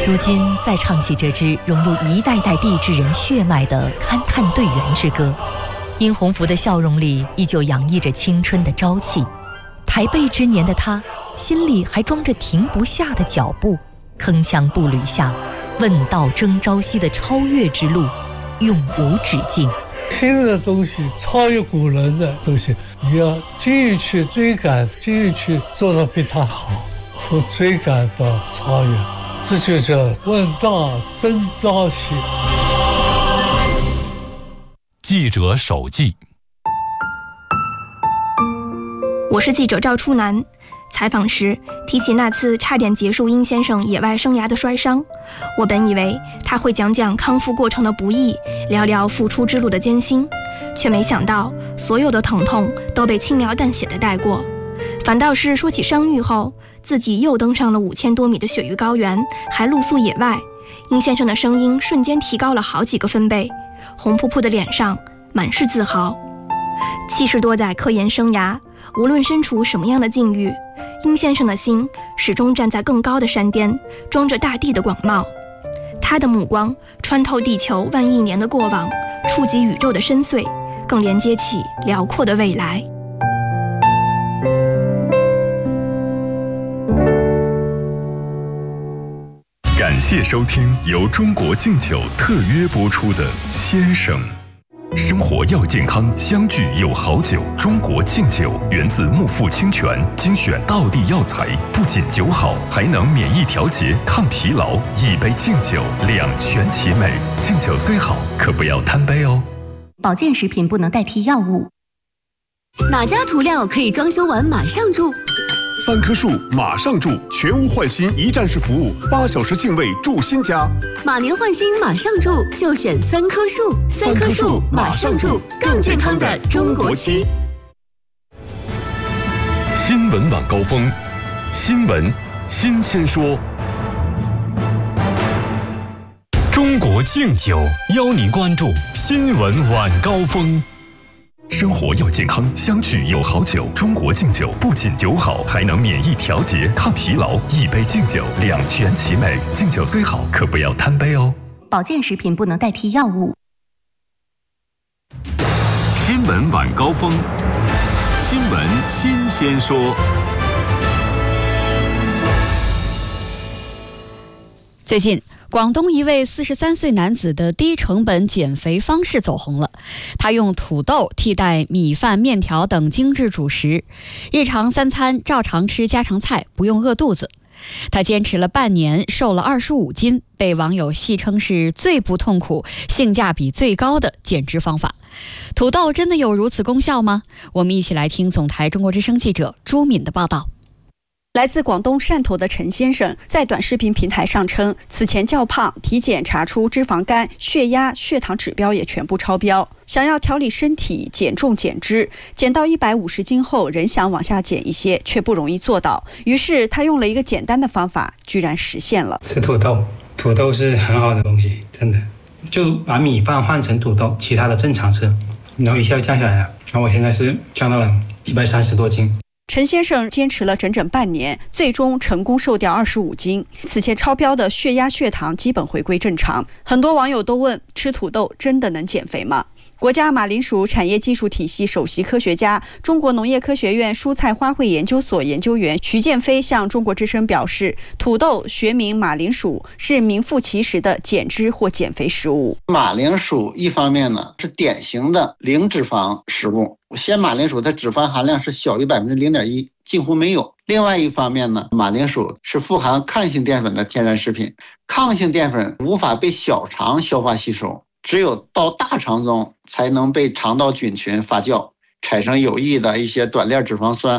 如今再唱起这支融入一代代地质人血脉的勘探队员之歌，殷洪福的笑容里依旧洋溢着青春的朝气。台背之年的他，心里还装着停不下的脚步，铿锵步履下，问道征朝夕的超越之路永无止境。 新的东西，超越古人的东西，你要继续去追赶，继续去做得比他好，从追赶到超越，这就叫问道征朝夕。 记者手记。 我是记者赵初南。采访时提起那次差点结束殷先生野外生涯的摔伤，我本以为他会讲讲康复过程的不易，聊聊复出之路的艰辛，却没想到所有的疼痛都被轻描淡写的带过，反倒是说起伤愈后自己又登上了5000多米的雪域高原，还露宿野外，殷先生的声音瞬间提高了好几个分贝，红扑扑的脸上满是自豪。70多载科研生涯，无论身处什么样的境遇，殷先生的心始终站在更高的山巅，装着大地的广袤。他的目光穿透地球万亿年的过往，触及宇宙的深邃，更连接起辽阔的未来。 感谢收听由中国敬酒特约播出的《先生》。生活要健康，相聚有好酒。中国敬酒源自木富清泉，精选道地药材，不仅酒好，还能免疫调节、抗疲劳。一杯敬酒，两全其美。敬酒虽好，可不要贪杯哦。 保健食品不能代替药物。 哪家涂料可以装修完马上住 ？3棵树马上住，全屋换新一站式服务，8小时净位住新家。 马年换新马上住，就选3棵树。3棵树马上住，更健康的中国区。 新闻晚高峰，新闻新鲜说。 中国敬酒邀您关注新闻晚高峰。 生活要健康，相聚有好酒。中国敬酒不仅酒好，还能免疫调节、抗疲劳。一杯敬酒，两全其美。敬酒虽好，可不要贪杯哦。 保健食品不能代替药物。 新闻晚高峰，新闻新鲜说。 最近，广东一位43岁男子的低成本减肥方式走红了。他用土豆替代米饭、面条等精致主食，日常3餐照常吃家常菜，不用饿肚子。他坚持了半年，瘦了25斤，被网友戏称是最不痛苦、性价比最高的减脂方法。土豆真的有如此功效吗？我们一起来听总台中国之声记者朱敏的报道。 来自广东汕头的陈先生在短视频平台上称，此前较胖，体检查出脂肪肝、血压、血糖指标也全部超标，想要调理身体、减重减脂，减到150斤后仍想往下减一些，却不容易做到。于是他用了一个简单的方法，居然实现了。 吃土豆，土豆是很好的东西，真的。就把米饭换成土豆，其他的正常吃，然后一下降下来了。然后我现在是降到了130多斤。 陈先生坚持了整整半年，最终成功瘦掉25斤。此前超标的血压、血糖基本回归正常。很多网友都问，吃土豆真的能减肥吗？国家马铃薯产业技术体系首席科学家、中国农业科学院蔬菜花卉研究所研究员徐建飞向中国之声表示，土豆学名马铃薯是名副其实的减脂或减肥食物。 马铃薯一方面呢是典型的零脂肪食物，鲜马铃薯的脂肪含量是小于0.1%，近乎没有。另外一方面呢，马铃薯是富含抗性淀粉的天然食品，抗性淀粉无法被小肠消化吸收，只有到大肠中才能被肠道菌群发酵，产生有益的一些短链脂肪酸。